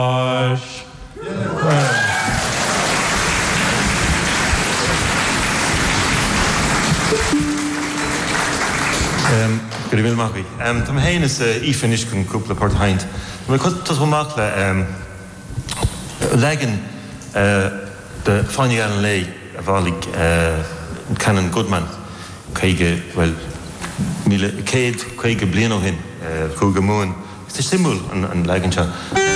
Good evening, Marky. Tam hain is finish kun couple part hind. We could tot makle legen de Fanny Allen Lay valig Canon Goodman kaige well mile kaid kaige blino hin kuga moon. It's a symbol and legen cha